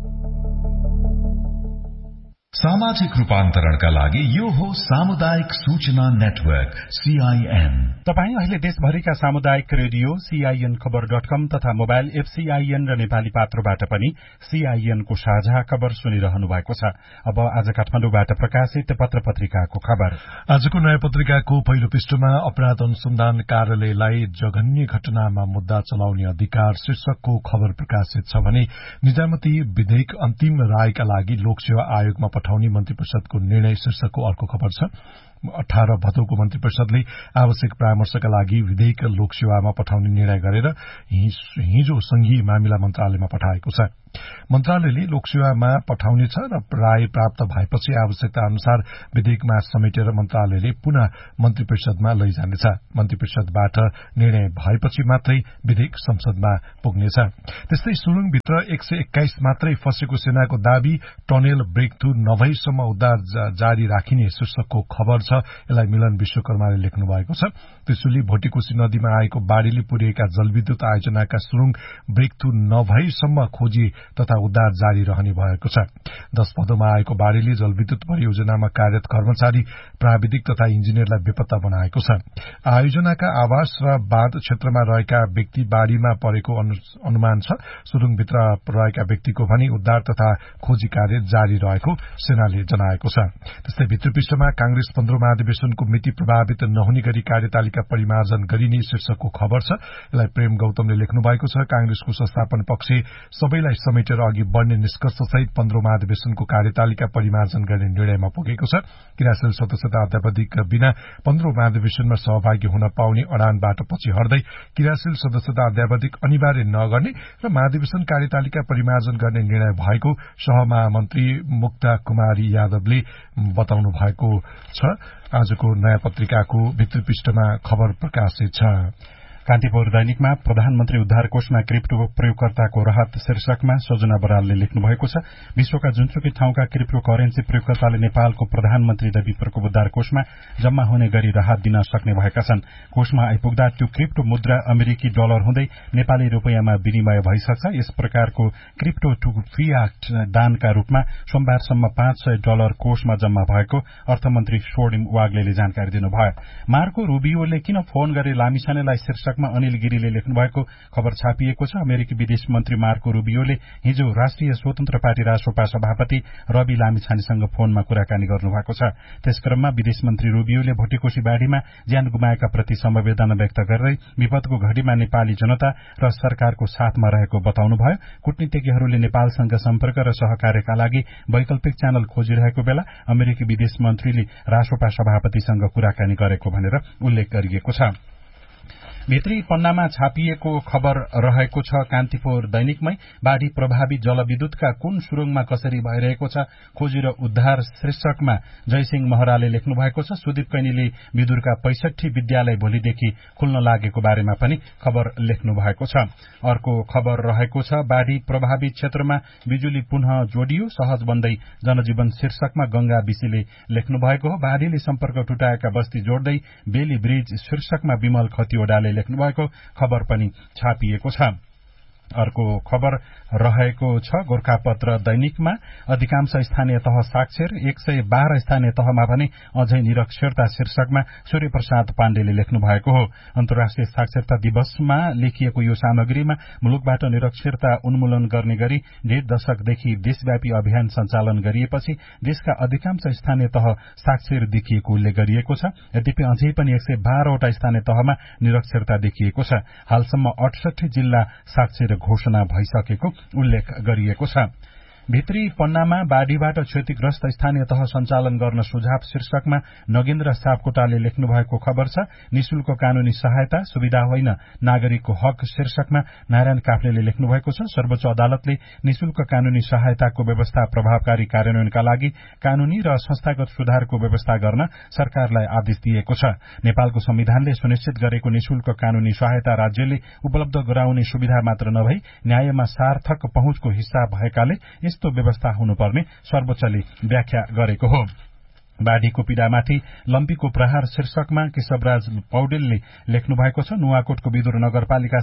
सामाजिक रूपान्तरणका लागि यो हो सामुदायिक सूचना नेटवर्क CIN।
तपाई अहिले देशभरिका सामुदायिक रेडियो CIN खबर.com तथा मोबाइल एप CIN र नेपाली पात्रोबाट पनि CIN को साझा खबर सुनिरहनु भएको छ। अब आज काठमाडौँबाट प्रकाशित पत्र पत्रिकाको खबर।
आजको नयाँ पत्रिकाको पहिलो पृष्ठमा अपराध अनुसन्धान कार्यालयलाई जघन्य घटनामा मुद्दा चलाउने अधिकार शीर्षकको खबर प्रकाशित छ भने निजामती विधेयक अन्तिम रायका लागि लोकसेवा आयोगमा पठाउने मन्त्री परिषदको निर्णय शीर्षकको अर्को खबर छ। 18 भदौको मन्त्री परिषदले आवश्यक परामर्शका लागि विधेयक लोकसेवामा पठाउने निर्णय गरेर हिजो संघीय मामिला मन्त्रालयमा पठाएको छ। मन्त्रालयले लोकसेवामा पठाउनेछ र राय प्राप्त भएपछि आवश्यकता अनुसार विधेयकमा समेटेर मन्त्रालयले पुनः मन्त्री परिषदमा लैजानेछ। मन्त्री परिषदबाट निर्णय भएपछि मात्रै विधेयक संसदमा पुग्नेछ। त्यस्तै सुरुङभित्र 121 मात्रै फँसेको सेनाको दाबी, टनेल ब्रेकथ्रू नभएसम्म उद्धार जारी राखिने शीर्षकको खबर छ। यसलाई मिलन विश्वकर्माले लेख्नु भएको छ। त्रिशुली भोटिकोशी नदीमा आएको बाढ़ीले पुर्याएका जलविद्युत आयोजनाका सुरुङ ब्रेकथ्रू नभएसम्म खोजी तथा उद्धार जारी रहने भएको छ। 10 भदौमा आएको बाढ़ीले जलविद्युत परियोजनामा कार्यरत कर्मचारी, प्राविधिक तथा इन्जिनियरलाई बेपत्ता बनाएको छ। आयोजनाका आवास र बाँध क्षेत्रमा रहेका व्यक्ति बाढ़ीमा परेको अनुमान छ। सुरुङभित्र रहेका व्यक्तिको भने उद्धार तथा खोजी कार्य जारी रहेको सेनाले जनाएको छ। त्यस्तै भित्री पृष्ठमा कांग्रेस 15 महाधिवेशनको मिति प्रभावित नहुने गरी कार्यतालिका परिमार्जन गरिने शीर्षकको खबर छ। यसलाई प्रेम गौतमले लेख्नु भएको छ। कांग्रेसको संस्थापन पक्ष सबैलाई समेटेर अघि बढ्ने निष्कर्षसहित 15 महाधिवेशनको कार्यतालिका परिमार्जन गर्ने निर्णयमा पुगेको छ। क्रियाशील सदस्यता अध्यावधिक बिना 15 महाधिवेशनमा सहभागी हुन पाउने अडानबाट पछि हट्दै क्रियाशील सदस्यता अध्यावधिक अनिवार्य नगर्ने र महाधिवेशन कार्यतालिका परिमार्जन गर्ने निर्णय भएको सहमहामन्त्री मुक्ता कुमारी यादवले बताउनु भएको छ। आजको नयाँ पत्रिकाको भित्री पृष्ठमा खबर प्रकाशित छ।
कान्तिपुर दैनिकमा प्रधानमन्त्री उद्धार कोषमा क्रिप्टो प्रयोगकर्ताको राहत शीर्षकमा सजना बरालले लेख्नु भएको छ। विश्वका जुनसुकै ठाउँका क्रिप्टो करेन्सी प्रयोगकर्ताले नेपालको प्रधानमन्त्री विप्रको उद्धार कोषमा जम्मा हुने गरी राहत दिन सक्ने भएका छन्। कोषमा आइपुग्दा त्यो क्रिप्टो मुद्रा अमेरिकी डलर हुँदै नेपाली रुपैयाँमा विनिमय भइसक्छ। यस प्रकारको क्रिप्टो टु फियाट दानका रूपमा सोमबारसम्म $500 कोषमा जम्मा भएको अर्थमन्त्री स्वर्णिम वाग्लेले जानकारी दिनुभयो। मार्को रूबियोले किन फोन गरे लामिछानेलाई शीर्षकमा अनिल गिरीले लेख्नु भएको खबर छापिएको छ। अमेरिकी विदेश मन्त्री मार्को रूबियोले हिजो राष्ट्रिय स्वतन्त्र पार्टी रासोपा सभापति रवि लामिछानेसँग फोनमा कुराकानी गर्नुभएको छ। त्यसक्रममा विदेश मन्त्री रूबियोले भोटेकोशी बाढ़ीमा ज्यान गुमाएका प्रति समवेदना व्यक्त गर्दै विपदको घड़ीमा नेपाली जनता र सरकारको साथमा रहेको बताउनुभयो। कूटनीतिज्ञहरूले नेपालसँग सम्पर्क र सहकार्यका लागि वैकल्पिक च्यानल खोजिरहेको बेला अमेरिकी विदेश मन्त्रीले रासोपा सभापतिसँग कुराकानी गरेको भनेर उल्लेख गरिएको छ। भित्री पन्नामा छापिएको खबर रहेको छ कान्तिपुर दैनिकमै बाढ़ी प्रभावित जलविद्युतका कुन सुरुङमा कसरी भइरहेको छ खोजी र उद्धार शीर्षकमा जयसिंह महराले लेख्नु भएको छ। सुदीप कैनीले विदुरका 65 विद्यालय भोलिदेखि खुल्न लागेको बारेमा पनि खबर लेख्नु भएको छ। अर्को खबर रहेको छ बाढ़ी प्रभावित क्षेत्रमा बिजुली पुनः जोडियो सहज बन्दै जनजीवन शीर्षकमा गंगा विशीले लेख्नु भएको हो। बाढ़ीले सम्पर्क टुटाएका बस्ती जोड्दै बेली ब्रिज शीर्षकमा विमल खतिवड़ाले लेख्नु भएको खबर पनि छापिएको छ। अर्को खबर रहेको छ गोरखापत्र दैनिकमा अधिकांश स्थानीय तह साक्षर 112 स्थानीय तहमा भने अझै निरक्षरता शीर्षकमा सूर्य प्रसाद पाण्डेले लेख्नु भएको हो। अन्तर्राष्ट्रिय साक्षरता दिवसमा लेखिएको यो सामग्रीमा मुलुकबाट निरक्षरता उन्मूलन गर्ने गरी 1.5 दशकदेखि देशव्यापी अभियान सञ्चालन गरिएपछि देशका अधिकांश स्थानीय तह साक्षर देखिएको उल्लेख गरिएको छ। यद्यपि अझै पनि 112 वटा स्थानीय तहमा निरक्षरता देखिएको छ। हालसम्म 68 जिल्ला साक्षर घोषणा भइसकेको उल्लेख गरिएको छ। भित्री पन्नामा बाढ़ीबाट क्षतिग्रस्त स्थानीय तह सञ्चालन गर्न सुझाव शीर्षकमा नगेन्द्र सापकोटाले लेख्नु भएको खबर छ। निशुल्क कानूनी सहायता सुविधा होइन नागरिकको हक शीर्षकमा नारायण काफ्लेले लेख्नु भएको छ। सर्वोच्च अदालतले निशुल्क कानूनी सहायताको व्यवस्था प्रभावकारी कार्यान्वयनका लागि कानूनी र संस्थागत सुधारको व्यवस्था गर्न सरकारलाई आदेश दिएको छ। नेपालको संविधानले सुनिश्चित गरेको निशुल्क कानूनी सहायता राज्यले उपलब्ध गराउने सुविधा मात्र नभई न्यायमा सार्थक पहुँचको हिस्सा भएकाले यस्तो व्यवस्था हुनुपर्ने सर्वोच्चले व्याख्या गरेको हो। बाढ़ीको पीड़ामाथि लम्पीको प्रहार शीर्षकमा केशवराज पौडेलले लेख्नु भएको छ। नुवाकोटको विदुर नगरपालिका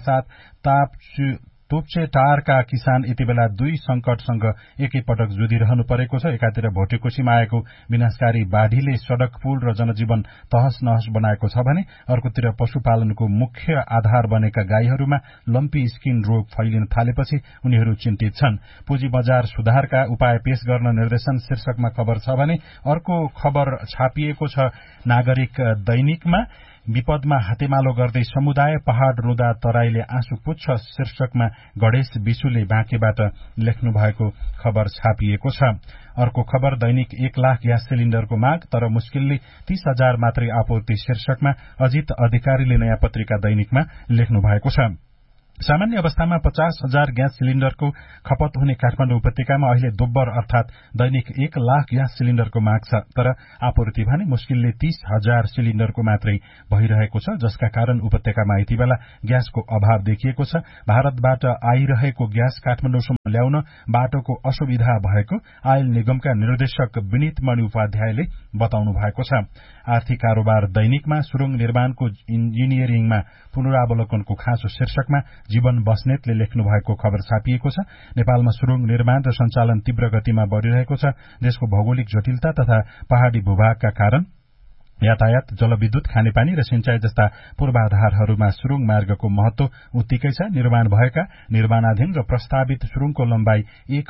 साथ तोप्चे टारका किसान यति बेला दुई संकटसँग एकैपटक जुधिरहनु परेको छ। एकातिर भोटेकोशीमा आएको विनाशकारी बाढ़ीले सड़क पुल र जनजीवन तहस नहस बनाएको छ भने अर्कोतिर पशुपालनको मुख्य आधार बनेका गाईहरूमा लम्पी स्किन रोग फैलिन थालेपछि उनीहरू चिन्तित छन्। पुँजी बजार सुधारका उपाय पेश गर्न निर्देशन शीर्षकमा खबर छ भने अर्को खबर छापिएको छ नागरिक दैनिकमा विपदमा हातेमालो गर्दै समुदाय पहाड़ रुँदा तराईले आँसु पुच्छ शीर्षकमा गणेश विशुले बाँकेबाट लेख्नु भएको खबर छापिएको छ। अर्को खबर दैनिक 1 लाख ग्यास सिलिण्डरको माग तर मुस्किलले 30,000 मात्रै आपूर्ति शीर्षकमा अजित अधिकारीले नयाँ पत्रिका दैनिकमा लेख्नु भएको छ। सामान्य अवस्थामा 50,000 ग्यास सिलिण्डरको खपत हुने काठमाडौँ उपत्यकामा अहिले दोब्बर अर्थात दैनिक 1 लाख ग्यास सिलिण्डरको माग छ तर आपूर्ति भने मुस्किलले 30,000 सिलिण्डरको मात्रै भइरहेको छ जसका कारण उपत्यकामा यति बेला ग्यासको अभाव देखिएको छ। भारतबाट आइरहेको ग्यास काठमाडौँसम्म ल्याउन बाटोको असुविधा भएको आयल निगमका निर्देशक विनित मणि उपाध्यायले बताउनु भएको छ। आर्थिक कारोबार दैनिकमा सुरुङ निर्माणको इन्जिनियरिङमा पुनरावलोकनको खाँचो शीर्षकमा जीवन बस्नेतले लेख्नु भएको खबर छापिएको छ। नेपालमा सुरुङ निर्माण र सञ्चालन तीव्र गतिमा बढ़िरहेको छ। देशको भौगोलिक जटिलता तथा पहाड़ी भूभागका कारण यातायात जलविद्युत खानेपानी र सिंचाई जस्ता पूर्वाधारहरूमा सुरुङ मार्गको महत्व उत्तिकै छ। निर्माण भएका निर्माणाधीन र प्रस्तावित सुरुङको लम्बाई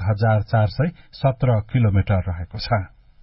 1417 किलोमिटर रहेको छ।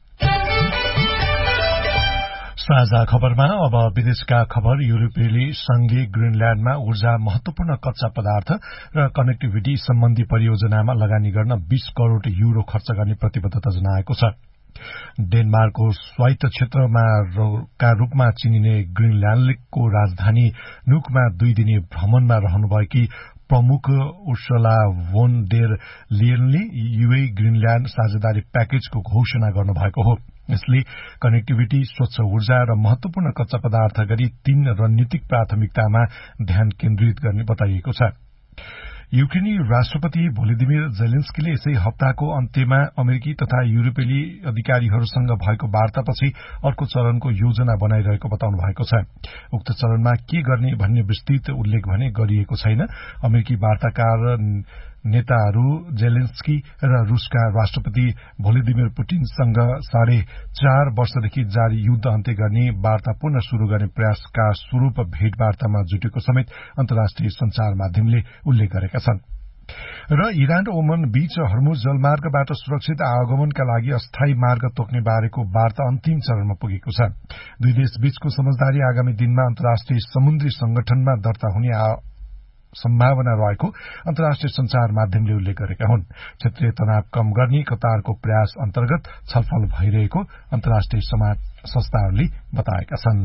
साझा खबरमा अब विदेशका खबर। युरोपेली संघले ग्रीनल्याण्डमा ऊर्जा महत्वपूर्ण कच्चा पदार्थ र कनेक्टिभिटी सम्बन्धी परियोजनामा लगानी गर्न 20 करोड़ युरो खर्च गर्ने प्रतिबद्धता जनाएको छ। डेनमार्कको स्वायत्त क्षेत्रमा का रूपमा चिनिने ग्रीनल्याण्डको राजधानी नुकमा 2 दिने भ्रमणमा रहनुभएकी प्रमुख उर्सुला भोन डेर लियनले युए ग्रीनल्याण्ड साझेदारी प्याकेजको घोषणा गर्नुभएको हो। यसले कनेक्टिभिटी, स्वच्छ ऊर्जा र महत्वपूर्ण कच्चा पदार्थ गरी 3 रणनीतिक प्राथमिकतामा ध्यान केन्द्रित गर्ने बताइएको छ। युक्रेनी राष्ट्रपति भोलोदिमिर जेलेन्स्कीले यसै हप्ताको अन्त्यमा अमेरिकी तथा युरोपेली अधिकारीहरूसँग भएको वार्तापछि अर्को चरणको योजना बनाइरहेको बताउनु भएको छ। उक्त चरणमा के गर्ने भन्ने विस्तृत उल्लेख भने गरिएको छैन। अमेरिकी वार्ताकार नेताहरू जेलेन्स्की र रूसका राष्ट्रपति भोलोदिमिर पुटिनसँग 4.5 वर्षदेखि जारी युद्ध अन्त्य गर्ने वार्ता पुनः शुरू गर्ने प्रयासका स्वरूप भेटवार्तामा जुटेको समेत अन्तर्राष्ट्रिय संचार माध्यमले उल्लेख गरेका छन्। र इरान र ओमन बीच हर्मुज जलमार्गबाट सुरक्षित आवागमनका लागि अस्थायी मार्ग तोक्ने बारेको वार्ता अन्तिम चरणमा पुगेको छ। दुई देश बीचको समझदारी आगामी दिनमा अन्तर्राष्ट्रिय समुद्री संगठनमा दर्ता हुने सम्भावना रहेको अन्तर्राष्ट्रिय संचार माध्यमले उल्लेख गरेका हुन्। क्षेत्रीय तनाव कम गर्ने कतारको प्रयास अन्तर्गत छलफल भइरहेको अन्तर्राष्ट्रिय समाज संस्थाहरूले बताएका छन्।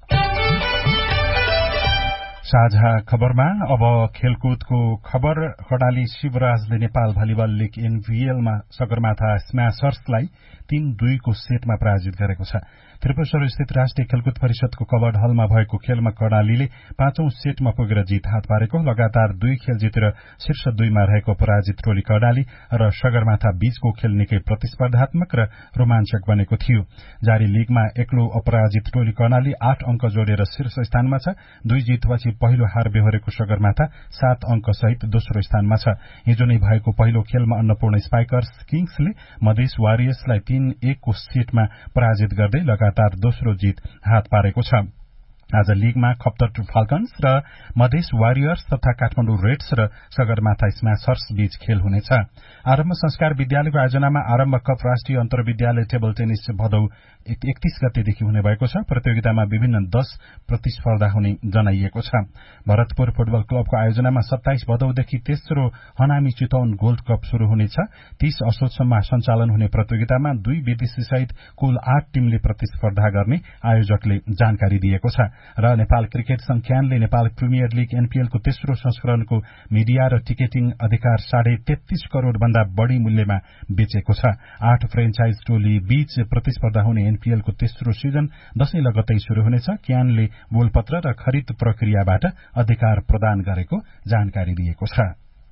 साझा खबरमा अब खेलकुदको खबर। कर्णाली शिवराजले नेपाल भलिबल लीग एनभीएलमा सगरमाथा स्म्याशर्सलाई 3-2 को सेटमा पराजित गरेको छ। त्रिपुरेश्वर स्थित राष्ट्रिय खेलकुद परिषदको कवर्ड हलमा भएको खेलमा कर्णालीले 5औं सेटमा पुगेर जित हात पारेको। लगातार 2 खेल जितेर शीर्ष 2 मा रहेको पराजित टोली कर्णाली र सगरमाथा बीचको खेल निकै प्रतिस्पर्धात्मक र रोमाञ्चक बनेको थियो। जारी लीगमा एक्लो अपराजित टोली कर्णाली 8 अंक जोडेर शीर्ष स्थानमा छ। 2 जितपछि पहिलो हार बेहोरेको सगरमाथा 7 अंक सहित दोस्रो स्थानमा छ। हिजो नै भएको पहिलो खेलमा अन्नपूर्ण स्पाइकर्स किङ्सले मधेस वारियर्सलाई 3-1 को सेटमा पराजित गर्दै लगातार दोस्रो जित हात पारेको छ। आज लीगमा खप्तर फाल्कन्स र मधेस वारियर्स तथा काठमाडौँ रेड्स र सगरमाथा स्म्याशर्स बीच खेल हुनेछ। आरम्भ संस्कार विद्यालयको आयोजनामा आरम्भ कप राष्ट्रिय अन्तर्विद्यालय टेबल टेनिस भदौ 31 गतेदेखि हुने भएको छ। प्रतियोगितामा विभिन्न 10 प्रतिस्पर्धा हुने जनाइएको छ। भरतपुर फुटबल क्लबको आयोजनामा 27 भदौदेखि तेस्रो हनामी चितवन गोल्ड कप शुरू हुनेछ। 30 असोजसम्म सञ्चालन हुने प्रतियोगितामा 2 विदेशी सहित कुल 8 टीमले प्रतिस्पर्धा गर्ने आयोजकले जानकारी दिएको छ। र Nepal cricket संख्यानले Nepal premier league एनपीएलको तेस्रो संस्करणको मिडिया र टिकेटिङ अधिकार 33.5 करोड़ भन्दा बढ़ी मूल्यमा बेचेको छ। 8 फ्रेन्चाइज टोली बीच प्रतिस्पर्धा हुने एनपीएलको तेस्रो सिजन दशैं लगतै शुरू हुनेछ। क्यानले बोलपत्र र खरिद प्रक्रियाबाट अधिकार प्रदान गरेको जानकारी दिएको छ।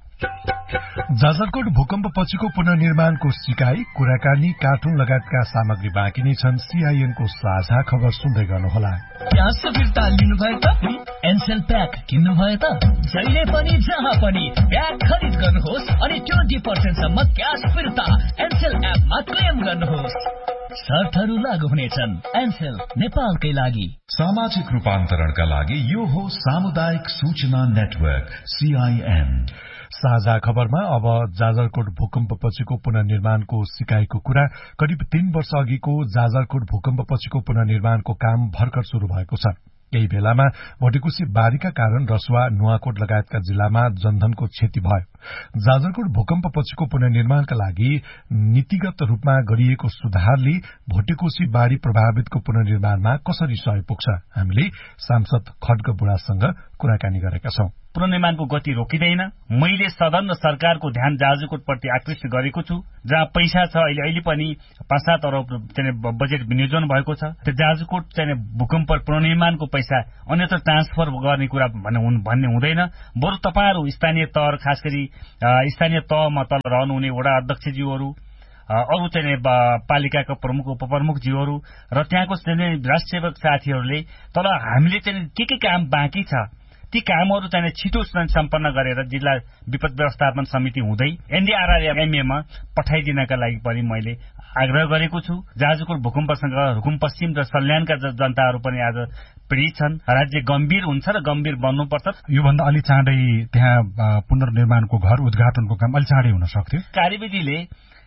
जाजरकोट भूकम्पपछिको पुनर्निर्माणको सिकाई, कुराकानी, कार्टुन लगायतका सामग्री बाँकी नै छन्। सीआईएनको साझा खबर सुन्दै गर्नुहोला।
ग्यास फिर्ता लिनुभयो त एनसेल प्याक किन्नुभयो त जहिले पनि जहाँ पनि प्याक खरिद गर्नुहोस् अनि 20% सम्म क्यास फिर्ता एनसेल एपमा क्लेम गर्नुहोस्। शर्तहरू लागू हुनेछन्। एनसेल नेपालकै लागि।
सामाजिक रूपान्तरणका लागि यो हो सामुदायिक सूचना नेटवर्क सीआईएन।
साझा खबरमा अब जाजरकोट भूकम्पपछिको पुनर्निर्माणको सिकाइको कुरा। करिब 3 वर्ष अघिको जाजरकोट भूकम्पपछिको पुनर्निर्माणको काम भर्खर शुरू भएको छ। यही बेलामा भटेकुसी बाढीका कारण रसुवा, नुवाकोट लगायतका जिल्लामा जनधनको क्षति भयो। जाजरकोट भूकम्पपछिको पुनर्निर्माणका लागि नीतिगत रूपमा गरिएको सुधारले भटेकुसी बाढी प्रभावितको पुनर्निर्माणमा कसरी सहयोग पुग्छ? हामीले सांसद खड्ग बुढासँग कुराकानी गरेका छौं।
पुनर्निर्माणको गति रोकिँदैन। मैले सदन र सरकारको ध्यान जाजरकोटप्रति आकृष्ट गरेको छु। जहाँ पैसा छ अहिले पनि 5-7 अरब बजेट विनियोजन भएको छ। त्यो जाजरकोट भूकम्प पुनर्निर्माणको पैसा अन्यत्र ट्रान्सफर गर्ने कुरा भन्ने हुँदैन। बरु तपाईहरु स्थानीय तह, खास गरी स्थानीय तहमा तल रहनुहुने वडा अध्यक्षज्यूहरू, अरू पालिकाका प्रमुख उपप्रमुखज्यूहरू र त्यहाँको राष्ट्र सेवक साथीहरूले तल हामीले के काम बाँकी छ ती कामहरू छिटो सम्पन्न गरेर जिल्ला विपद व्यवस्थापन समिति हुँदै एनडीआरआरएमएमा पठाइदिनका लागि पनि मैले आग्रह गरेको छु। जाजरकोट भूकम्पसँग रुकुम पश्चिम र सल्यानका जनताहरू पनि आज पीडित छन्। राज्य गम्भीर हुन्छ र गम्भीर बन्नुपर्छ।
योभन्दा अलि चाँडै त्यहाँ पुनर्निर्माणको घर उद्घाटनको काम अलि चाँडै हुन सक्थ्यो।
कार्यविधिले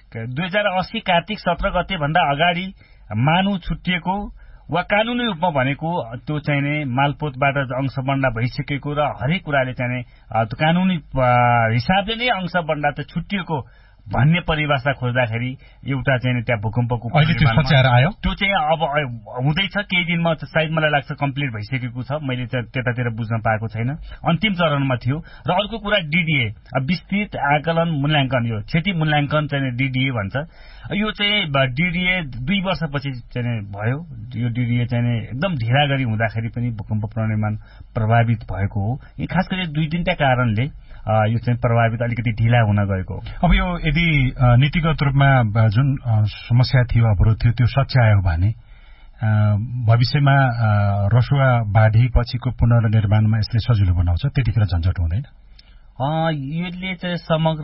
2080 कार्तिक 17 गते भन्दा अगाडि मानु छुटिएको वा कानूनी रूपमा भनेको त्यो मालपोतबाट अंश बन्डा भइसकेको र हरेक कुराले कानूनी हिसाबले नै अंश बन्डा त छुटिएको भन्ने परिभाषा खोज्दाखेरि एउटा चाहिँ त्यहाँ भूकम्पको
अहिले त्यो सच्याएर आयो,
त्यो चाहिँ अब हुँदैछ। केही दिनमा सायद मलाई लाग्छ कम्प्लिट भइसकेको छ, मैले त्यतातिर बुझ्न पाएको छैन, अन्तिम चरणमा थियो। र अर्को कुरा डिडिए, विस्तृत आकलन मूल्याङ्कन, यो क्षति मूल्याङ्कन चाहिँ डिडिए भन्छ। यो चाहिँ डिडिए 2 वर्षपछि चाहिँ भयो। यो डिडिए चाहिँ एकदम ढिला गरी हुँदाखेरि पनि भूकम्प पुनर्निर्माण प्रभावित भएको हो। खास गरी 2-3टा कारणले यो चाहिँ प्रभावित अलिकति ढिला हुन गएको हो।
अब यो यदि नीतिगत रूपमा जुन समस्या थियो, अवरोध थियो, त्यो सच्यायो भने भविष्यमा रसुवा बाढी पछिको पुनर्निर्माणमा यसले सजिलो बनाउँछ, त्यतिखेर झन्झट हुँदैन?
यसले चाहिँ समग्र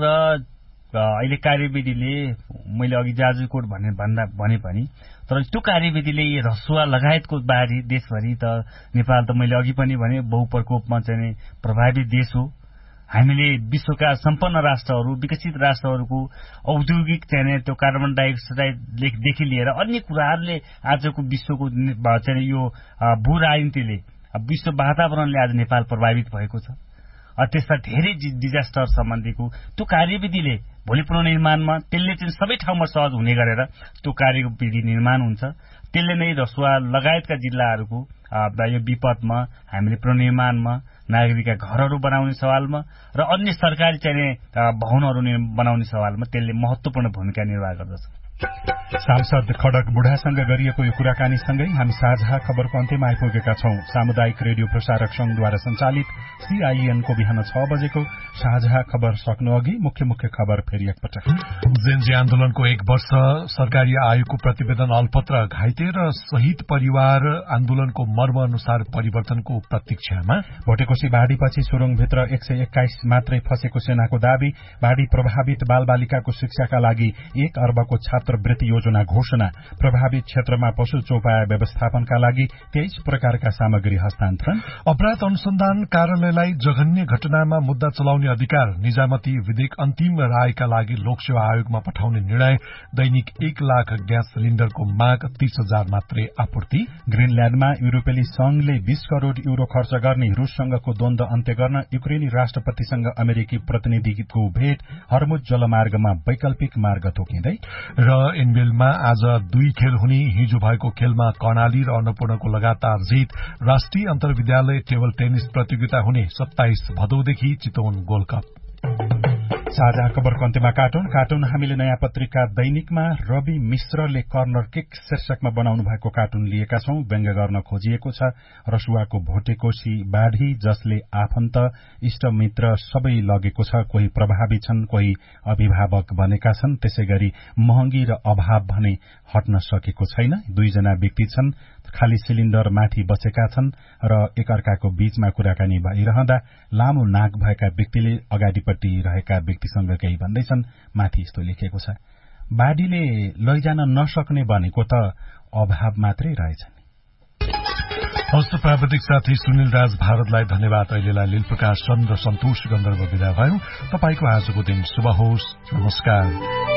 अहिले कार्यविधिले, मैले अघि जाजुकोट भने पनि, तर त्यो कार्यविधिले रसुवा लगायतको बाढी देशभरि त नेपाल त मैले अघि पनि भने बहुप्रकोपमा चाहिँ प्रभावित देश हो। हामीले विश्वका सम्पन्न राष्ट्रहरू, विकसित राष्ट्रहरूको औद्योगिक चाहिँ त्यो कार्बन डाइअक्साइडदेखि लिएर अन्य कुराहरूले आजको विश्वको चाहिँ यो भू राजनीतिले, विश्व वातावरणले आज नेपाल प्रभावित भएको छ। त्यस्ता धेरै डिजास्टर सम्बन्धीको त्यो कार्यविधिले भोलि पुनर्निर्माणमा त्यसले चाहिँ सबै ठाउँमा सहज हुने गरेर त्यो कार्यविधि निर्माण हुन्छ। त्यसले नै रसुवा लगायतका जिल्लाहरूको यो विपदमा, हामीले पुनर्निर्माणमा, नागरिकका घरहरू बनाउने सवालमा र अन्य सरकारी चाहिने भवनहरू बनाउने सवालमा त्यसले महत्वपूर्ण भूमिका निर्वाह गर्दछ।
सांसद खड्ग बुढासँग गरिएको यो कुराकानीसँगै हामी साझा खबरको अन्त्यमा आइपुगेका छौं। सामुदायिक रेडियो प्रसारक संघद्वारा सञ्चालित CIN को बिहान 6 बजेको साझा खबर सक्नु अघि मुख्य खबर फेरि एकपटक।
जेनजी आन्दोलनको 1 वर्ष, सरकारी आयोगको प्रतिवेदन अल्पत्र, घाइते र शहीद परिवार आन्दोलनको मर्म अनुसार परिवर्तनको प्रतीक्षामा।
भोटेकोशी बाढीपछि सुरुङभित्र 121 मात्रै फसेको सेनाको दावी। बाढी प्रभावित बालबालिकाको शिक्षाका लागि 1 अर्बको छात्रवृत्ति योजना घोषणा। प्रभावित क्षेत्रमा पशु चौपाया व्यवस्थापनका लागि 23 प्रकारका सामग्री हस्तान्तरण।
अपराध अनुसन्धान कार्यालयलाई जघन्य घटनामा मुद्दा चलाउने अधिकार। निजामती विधेयक अन्तिम रायका लागि लोकसेवा आयोगमा पठाउने निर्णय। दैनिक 1 लाख ग्यास सिलिण्डरको माग, 30,000 मात्रै आपूर्ति।
ग्रिनल्याण्डमा युरोपेली संघले 20 करोड़ युरो खर्च गर्ने। रूससँगको द्वन्द्व अन्त्य गर्न युक्रेनी राष्ट्रपतिसँग अमेरिकी प्रतिनिधिको भेट। हर्मुज जलमार्गमा वैकल्पिक मार्ग तोकिँदै।
र एनबीएलमा आज 2 खेल हुने। हिजो भएको खेलमा कर्णाली र अन्नपूर्णको लगातार जित। राष्ट्रिय अन्तर्विद्यालय टेबल टेनिस प्रतियोगिता हुने 27 भदौदेखि चितवन गोल्ड कप।
साझा खबरको अन्त्यमा कार्टुन हामीले नयाँ पत्रिका दैनिकमा रवि मिश्रले कर्नर किक शीर्षकमा बनाउनु भएको कार्टुन लिएका छौं। व्यङ्ग्य गर्न खोजिएको छ रसुवाको भोटेकोशी बाढी, जसले आफन्त इष्टमित्र सबै लगेको छ। कोही प्रभावित छन्, कोही अभिभावक बनेका छन्। त्यसैगरी महँगी र अभाव भने हट्न सकेको छैन। 2 जना व्यक्ति छन्, खाली सिलिण्डर माथि बसेका छन् र एकअर्काको बीचमा कुराकानी भइरहँदा लामो नाक भएका व्यक्तिले अगाडिपट्टि रहेका व्यक्तिसँग केही भन्दैछन्। माथि यस्तो लेखिएको छ, बाढीले लैजान नसक्ने भनेको त अभाव मात्रै रहेछ।
हस्त प्राविधिक साथी सुनिल राज भारतलाई धन्यवाद। अहिलेलाई लील प्रकाश चन्द्र सन्तोष गन्धर्व विदा भयौं। तपाईको आजको दिन शुभ होस्। नमस्कार।